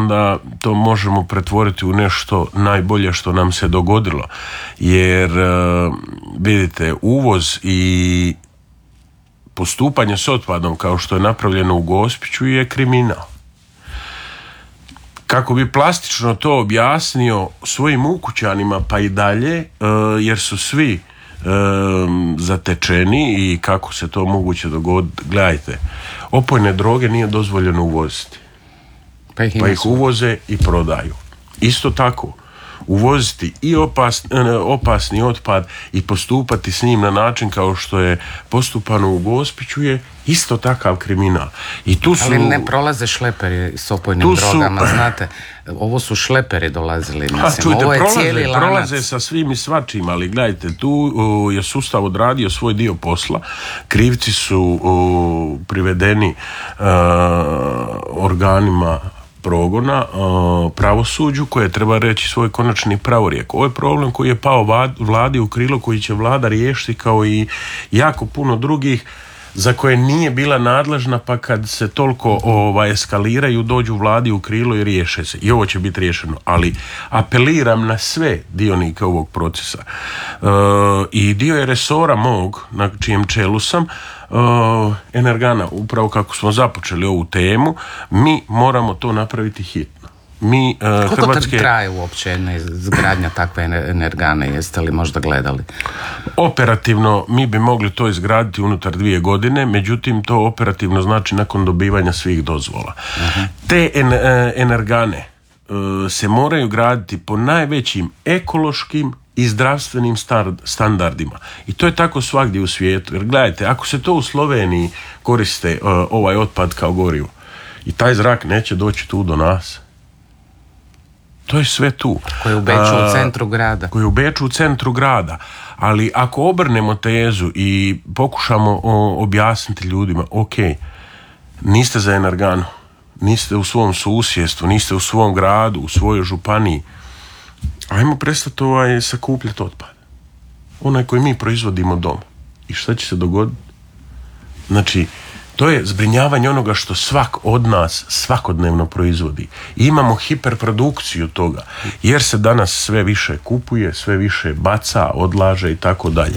onda to možemo pretvoriti u nešto najbolje što nam se dogodilo. Jer vidite, uvoz i postupanje s otpadom kao što je napravljeno u Gospiću je kriminal. Kako bi plastično to objasnio svojim ukućanima pa i dalje, jer su svi zatečeni i kako se to moguće dogoditi. Gledajte, opojne droge nije dozvoljeno uvoziti. Pa ih uvoze i prodaju. Isto tako, uvoziti i opasni otpad i postupati s njim na način kao što je postupano u Gospiću je isto takav kriminal. I tu su, ali ne prolaze šleperi s opojnim drogama, znate, ovo su šleperi dolazili, mislim, čujte, ovo je cijeli lanac. Prolaze sa svim i svačim, ali gledajte, tu je sustav odradio svoj dio posla, krivci su privedeni organima progona, pravosuđu koje treba reći svoj konačni pravorijek. Ovo je problem koji je pao vladi u krilo, koji će vlada riješiti kao i jako puno drugih za koje nije bila nadležna, pa kad se toliko eskaliraju dođu vladi u krilo i riješe se. I ovo će biti riješeno. Ali apeliram na sve dionike ovog procesa. I dio je resora mog, na čijem čelu sam, Energana, upravo kako smo započeli ovu temu, mi moramo to napraviti hitno. Koliko traje uopće izgradnja takve energane, jeste li možda gledali? Operativno mi bi mogli to izgraditi unutar 2 godine, međutim to operativno znači nakon dobivanja svih dozvola. Uh-huh. Te energane se moraju graditi po najvećim ekološkim i zdravstvenim standardima. I to je tako svagdje u svijetu. Jer gledajte, ako se to u Sloveniji koriste ovaj otpad kao gorivo i taj zrak neće doći tu do nas. To je sve tu. Koji je u Beču u centru grada. Koji je u Beču u centru grada. Ali ako obrnemo tezu i pokušamo objasniti ljudima, ok, niste za energanu, niste u svom susjedstvu, niste u svom gradu, u svojoj županiji, ajmo prestati sakupljati otpad. Onaj koji mi proizvodimo doma. I šta će se dogoditi? Znači, to je zbrinjavanje onoga što svak od nas svakodnevno proizvodi. I imamo hiperprodukciju toga, jer se danas sve više kupuje, sve više baca, odlaže i tako dalje.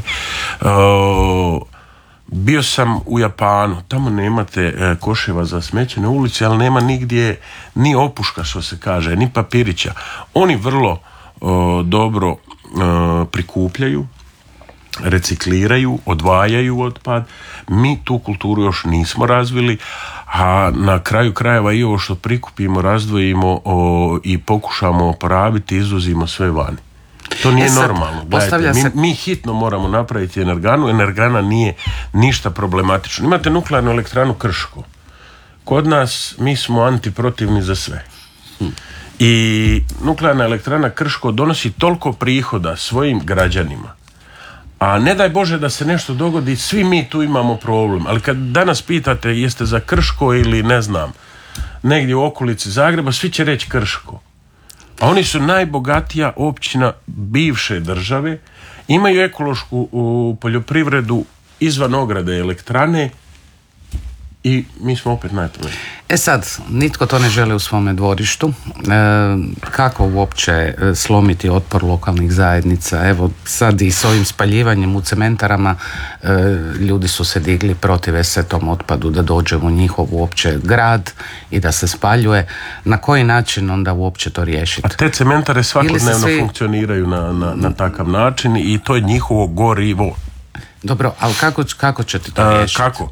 Bio sam u Japanu, tamo nemate koševa za smeće na ulici, ali nema nigdje ni opuška, što se kaže, ni papirića. Oni vrlo dobro prikupljaju, recikliraju, odvajaju otpad. Mi tu kulturu još nismo razvili, a na kraju krajeva i ovo što prikupimo, razdvojimo i pokušamo oporabiti, izuzimo sve vani. To nije normalno. Gledajte, mi hitno moramo napraviti energanu. Energana nije ništa problematično. Imate nuklearnu elektranu Krško. Kod nas mi smo antiprotivni za sve. I nuklearna elektrana Krško donosi toliko prihoda svojim građanima. A ne daj Bože da se nešto dogodi, svi mi tu imamo problem. Ali kad danas pitate jeste za Krško ili ne znam, negdje u okolici Zagreba, svi će reći Krško. A oni su najbogatija općina bivše države, imaju ekološku poljoprivredu izvan ograde elektrane i mi smo opet najprve. Sad, nitko to ne želi u svome dvorištu. Kako uopće slomiti otpor lokalnih zajednica? Evo, sad i s ovim spaljivanjem u cementarama ljudi su se digli protiv tom otpadu da dođe u njihov uopće grad i da se spaljuje. Na koji način onda uopće to riješiti? A te cementare svakodnevno funkcioniraju na takav način i to je njihovo gorivo. Dobro, ali kako ćete to riješiti? Kako?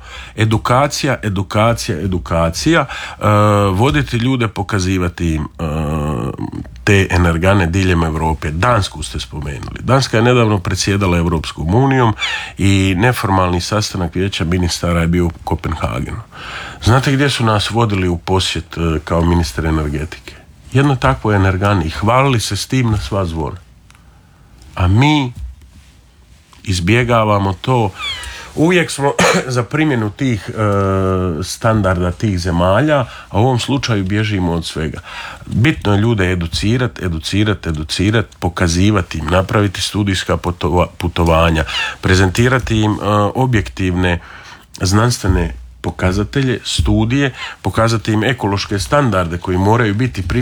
Edukacija. Voditi ljude, pokazivati im te energane diljem Europe. Dansku ste spomenuli. Danska je nedavno predsjedala Europskom unijom i neformalni sastanak vijeća ministara je bio u Kopenhagenu. Znate gdje su nas vodili u posjet kao ministar energetike? Jedno takvo energani. Hvalili se s tim na sva zvona. A mi izbjegavamo to. Uvijek smo za primjenu tih standarda tih zemalja, a u ovom slučaju bježimo od svega. Bitno je ljude educirati, pokazivati im, napraviti studijska putovanja, prezentirati im objektivne znanstvene pokazatelje, studije, pokazati im ekološke standarde koji moraju biti